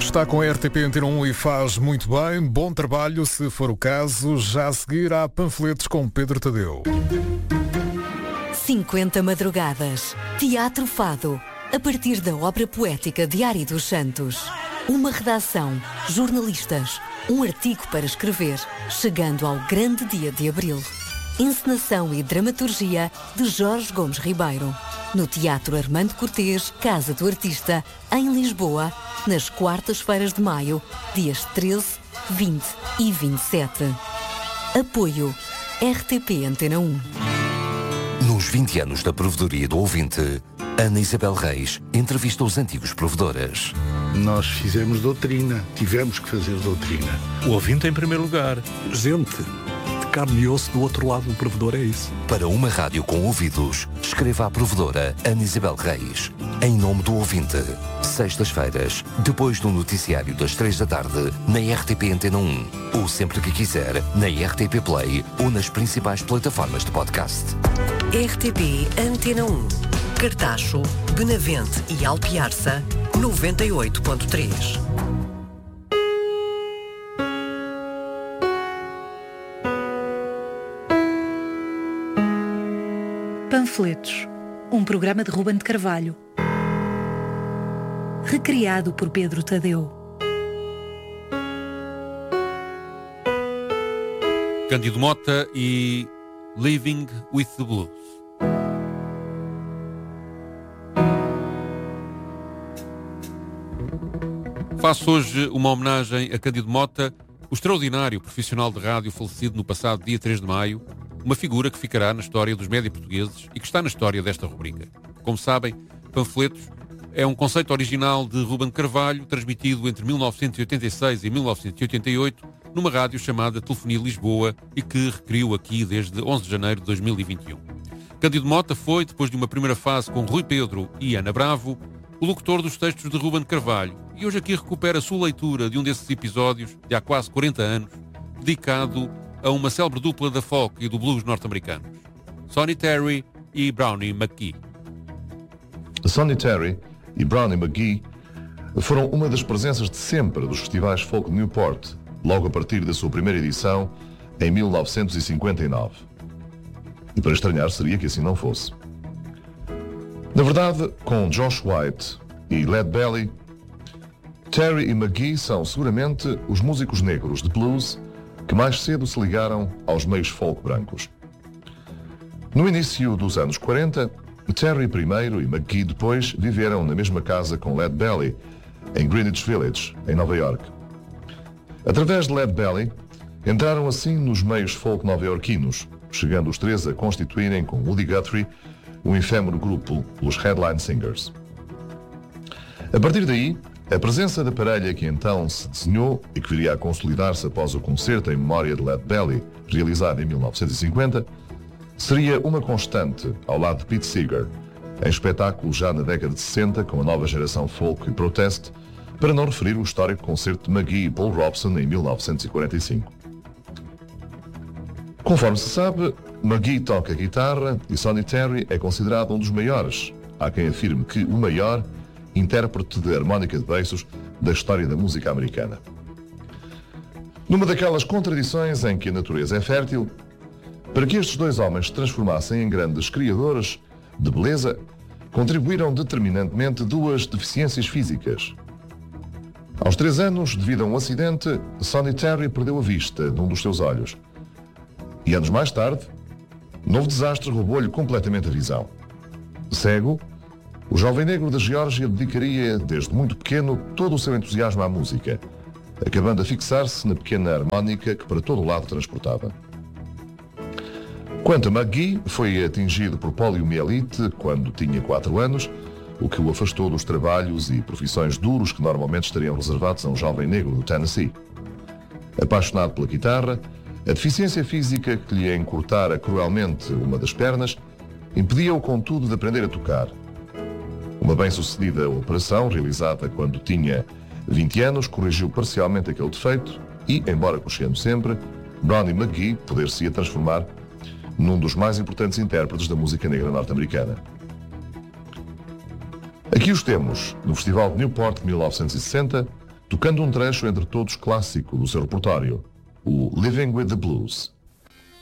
Está com a RTP Antena 1 e faz muito bem. Bom trabalho, se for o caso. Já a seguir há panfletos com Pedro Tadeu. 50 madrugadas. Teatro Fado. A partir da obra poética de Ari dos Santos. Uma redação, jornalistas, um artigo para escrever, chegando ao grande dia de abril. Encenação e dramaturgia de Jorge Gomes Ribeiro. No Teatro Armando Cortês, Casa do Artista, em Lisboa, nas quartas-feiras de maio, dias 13, 20 e 27. Apoio RTP Antena 1. Nos 20 anos da provedoria do ouvinte, Ana Isabel Reis entrevista os antigos provedoras. Nós fizemos doutrina, tivemos que fazer doutrina. O ouvinte em primeiro lugar. Gente de carne e osso do outro lado do provedor, é isso. Para uma rádio com ouvidos, escreva à provedora Ana Isabel Reis. Em nome do ouvinte. Sextas-feiras, depois do noticiário das 3 da tarde, na RTP Antena 1. Ou sempre que quiser, na RTP Play ou nas principais plataformas de podcast. RTP Antena 1. Cartacho, Benavente e Alpiarça, 98.3. Panfletos, um programa de Ruben de Carvalho. Recriado por Pedro Tadeu. Cândido Mota e Living with the Blues. Faço hoje uma homenagem a Cândido Mota, o extraordinário profissional de rádio falecido no passado dia 3 de maio, uma figura que ficará na história dos média portugueses e que está na história desta rubrica. Como sabem, Panfletos é um conceito original de Ruben de Carvalho, transmitido entre 1986 e 1988, numa rádio chamada Telefonia Lisboa e que recriou aqui desde 11 de janeiro de 2021. Cândido Mota foi, depois de uma primeira fase com Rui Pedro e Ana Bravo, o locutor dos textos de Ruben de Carvalho, e hoje aqui recupera a sua leitura de um desses episódios, de há quase 40 anos, dedicado a uma célebre dupla da folk e do blues norte-americanos, Sonny Terry e Brownie McGhee. Sonny Terry e Brownie McGhee foram uma das presenças de sempre dos festivais folk de Newport, logo a partir da sua primeira edição, em 1959. E para estranhar seria que assim não fosse. Na verdade, com Josh White e Lead Belly, Terry e McGhee são seguramente os músicos negros de blues que mais cedo se ligaram aos meios folk brancos. No início dos anos 40, Terry primeiro e McGhee depois viveram na mesma casa com Lead Belly, em Greenwich Village, em Nova York. Através de Lead Belly, entraram assim nos meios folk nova-iorquinos, chegando os três a constituírem com Woody Guthrie um efêmero grupo, os Headline Singers. A partir daí, a presença da parelha que então se desenhou e que viria a consolidar-se após o concerto em memória de Lead Belly, realizado em 1950, seria uma constante ao lado de Pete Seeger, em espetáculos já na década de 60 com a nova geração folk e protest, para não referir o histórico concerto de McGhee e Paul Robson em 1945. Conforme se sabe, McGhee toca guitarra e Sonny Terry é considerado um dos maiores, há quem afirme que o maior, intérprete de harmónica de beiços da história da música americana. Numa daquelas contradições em que a natureza é fértil, para que estes dois homens se transformassem em grandes criadores de beleza, contribuíram determinantemente duas deficiências físicas. Aos 3 anos, devido a um acidente, Sonny Terry perdeu a vista de um dos seus olhos. E anos mais tarde, um novo desastre roubou-lhe completamente a visão. Cego, o jovem negro da Geórgia dedicaria, desde muito pequeno, todo o seu entusiasmo à música, acabando a fixar-se na pequena harmónica que para todo o lado transportava. Quanto a McGhee, foi atingido por poliomielite quando tinha 4 anos, o que o afastou dos trabalhos e profissões duros que normalmente estariam reservados a um jovem negro do Tennessee. Apaixonado pela guitarra, a deficiência física que lhe encurtara cruelmente uma das pernas impedia-o, contudo, de aprender a tocar. Uma bem-sucedida operação, realizada quando tinha 20 anos, corrigiu parcialmente aquele defeito e, embora cocheando sempre, Brownie McGhee poder-se-ia transformar num dos mais importantes intérpretes da música negra norte-americana. Aqui os temos, no Festival de Newport de 1960, tocando um trecho entre todos clássico do seu repertório, o Living with the Blues.